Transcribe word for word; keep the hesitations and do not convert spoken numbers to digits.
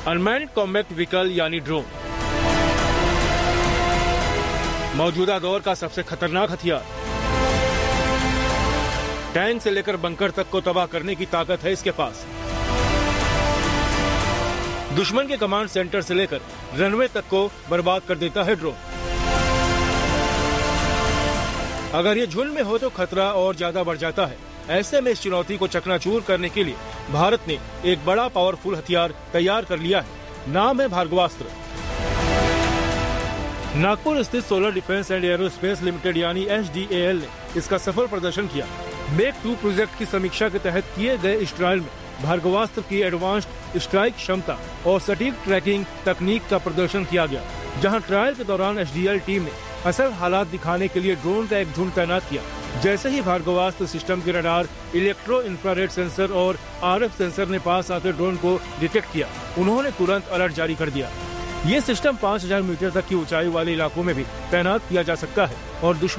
Unmanned combat vehicle यानी drone मौजूदा दौर का सबसे खतरनाक हथियार। टैंक से लेकर बंकर तक को तबाह करने की ताकत है इसके पास। दुश्मन के कमांड सेंटर से लेकर रनवे तक को बर्बाद कर देता है ड्रोन। अगर ये झुंड में हो तो खतरा और ज्यादा बढ़ जाता है। ऐसे में इस चुनौती को चकनाचूर करने के लिए भारत ने एक बड़ा पावरफुल हथियार तैयार कर लिया है। नाम है भार्गवास्त्र। नागपुर स्थित solar defence and aerospace limited यानी एच डी ए एल ने इसका सफल प्रदर्शन किया। मेक टू प्रोजेक्ट की समीक्षा के तहत किए गए इस ट्रायल में भार्गवास्त्र की एडवांस्ड स्ट्राइक क्षमता और सटीक ट्रैकिंग तकनीक का प्रदर्शन किया गया। जहां ट्रायल के दौरान H D A L team ने असल हालात दिखाने के लिए ड्रोन का एक झुंड तैनात किया। जैसे ही भार्गवास्त्र सिस्टम के रडार, इलेक्ट्रो इंफ्रारेड सेंसर और आर एफ सेंसर ने पास आते ड्रोन को डिटेक्ट किया, उन्होंने तुरंत अलर्ट जारी कर दिया। ये सिस्टम पाँच हज़ार मीटर तक की ऊंचाई वाले इलाकों में भी तैनात किया जा सकता है और दुश्मन